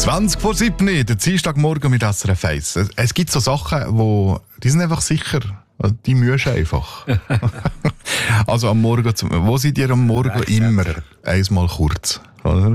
7:20, der Dienstagmorgen mit SRF 1. Es gibt so Sachen, die sind einfach sicher. Die mühst du einfach. Also am Morgen, wo seid ihr am Morgen immer? Einmal kurz, oder?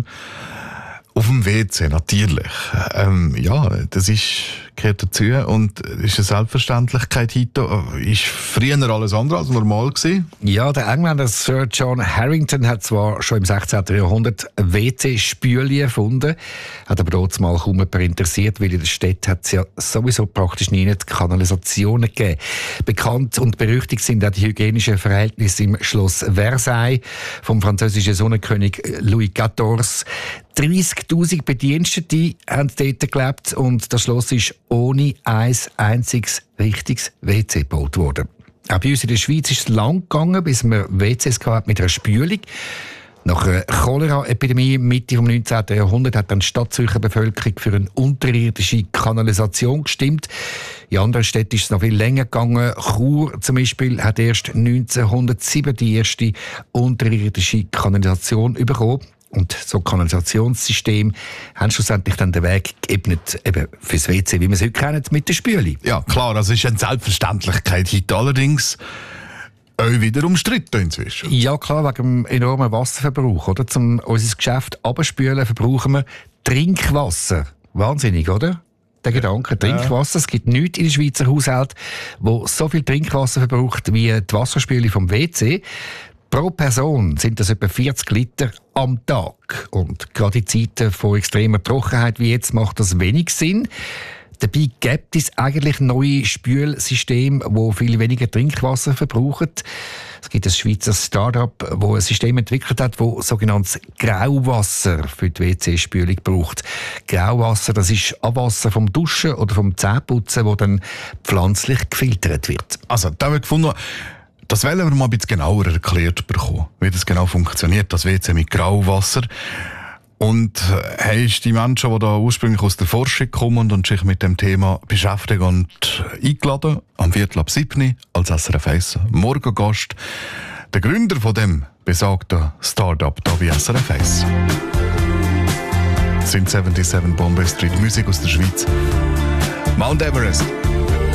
Auf dem WC, natürlich. Ja, das gehört dazu und ist eine Selbstverständlichkeit heute. Ist früher alles andere als normal gewesen. Ja, der Engländer Sir John Harrington hat zwar schon im 16. Jahrhundert WC-Spüli erfunden, hat aber dort mal kaum jemand interessiert, weil in der Stadt hat es ja sowieso praktisch nie Kanalisationen gegeben. Bekannt und berüchtigt sind auch die hygienischen Verhältnisse im Schloss Versailles vom französischen Sonnenkönig Louis XIV. 30'000 Bedienstete haben dort gelebt und das Schloss ist ohne ein einziges richtiges WC gebaut worden. Auch bei uns in der Schweiz ist es lang gegangen, bis man WCs mit einer Spülung. Nach einer Cholera-Epidemie Mitte des 19. Jahrhunderts hat dann die Stadtzürcher Bevölkerung für eine unterirdische Kanalisation gestimmt. In anderen Städten ist es noch viel länger gegangen. Chur zum Beispiel hat erst 1907 die erste unterirdische Kanalisation bekommen. Und so Kanalisationssysteme haben schlussendlich dann den Weg geebnet eben fürs WC, wie wir es heute kennen, mit der Spüli. Ja, klar, das ist eine Selbstverständlichkeit heute. Allerdings auch wieder umstritten inzwischen. Ja, klar, wegen dem enormen Wasserverbrauch. Oder? Um unser Geschäft abzuspülen, verbrauchen wir Trinkwasser. Wahnsinnig, oder? Der Gedanke, Trinkwasser. Es gibt nichts in den Schweizer Haushalt, wo so viel Trinkwasser verbraucht wie die Wasserspüle vom WC. Pro Person sind das etwa 40 Liter am Tag. Und gerade in Zeiten von extremer Trockenheit wie jetzt macht das wenig Sinn. Dabei gibt es eigentlich neue Spülsysteme, die viel weniger Trinkwasser verbrauchen. Es gibt ein Schweizer Start-up, das ein System entwickelt hat, das sogenanntes Grauwasser für die WC-Spülung braucht. Grauwasser, das ist Abwasser vom Duschen oder vom Zähneputzen, das dann pflanzlich gefiltert wird. Also, da wird gefunden, das wollen wir mal ein bisschen genauer erklärt bekommen, wie das genau funktioniert, das WC mit Grauwasser. Und hast die Menschen, die da ursprünglich aus der Forschung kommen und sich mit dem Thema beschäftigen und eingeladen, am 6:15 als SRF 1 Morgengast, der Gründer von dem besagten Start-up da bei SRF 1. Das sind 77 Bombay Street, Musik aus der Schweiz. Mount Everest.